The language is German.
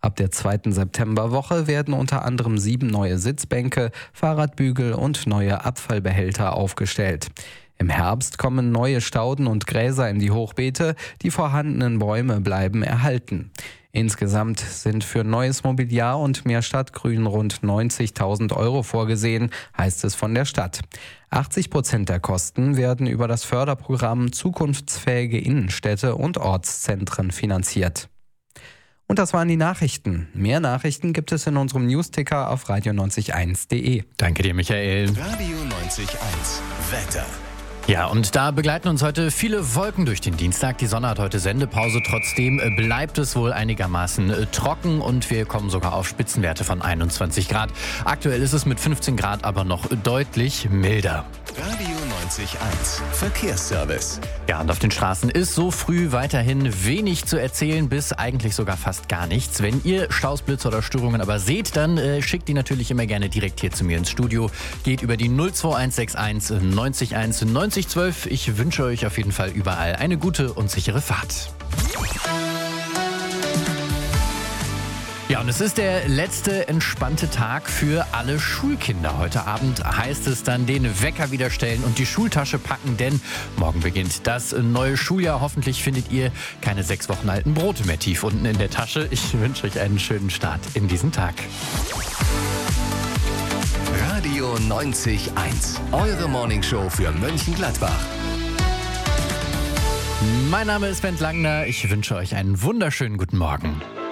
Ab der 2. Septemberwoche werden unter anderem 7 neue Sitzbänke, Fahrradbügel und neue Abfallbehälter aufgestellt. Im Herbst kommen neue Stauden und Gräser in die Hochbeete, die vorhandenen Bäume bleiben erhalten. Insgesamt sind für neues Mobiliar und mehr Stadtgrün rund 90.000 € vorgesehen, heißt es von der Stadt. 80% der Kosten werden über das Förderprogramm Zukunftsfähige Innenstädte und Ortszentren finanziert. Und das waren die Nachrichten. Mehr Nachrichten gibt es in unserem Newsticker auf radio901.de. Danke dir, Michael. Radio 90.1 Wetter. Ja, und da begleiten uns heute viele Wolken durch den Dienstag. Die Sonne hat heute Sendepause. Trotzdem bleibt es wohl einigermaßen trocken und wir kommen sogar auf Spitzenwerte von 21 Grad. Aktuell ist es mit 15 Grad aber noch deutlich milder. Radio 90.1 Verkehrsservice. Ja, und auf den Straßen ist so früh weiterhin wenig zu erzählen, bis eigentlich sogar fast gar nichts. Wenn ihr Staus, Blitze oder Störungen aber seht, dann schickt die natürlich immer gerne direkt hier zu mir ins Studio. Geht über die 02161 901 9012. Ich wünsche euch auf jeden Fall überall eine gute und sichere Fahrt. Ja, und es ist der letzte entspannte Tag für alle Schulkinder. Heute Abend heißt es dann, den Wecker wieder stellen und die Schultasche packen, denn morgen beginnt das neue Schuljahr. Hoffentlich findet ihr keine 6 Wochen alten Brote mehr tief unten in der Tasche. Ich wünsche euch einen schönen Start in diesen Tag. Radio 90.1, eure Morningshow für Mönchengladbach. Mein Name ist Bent Langner. Ich wünsche euch einen wunderschönen guten Morgen.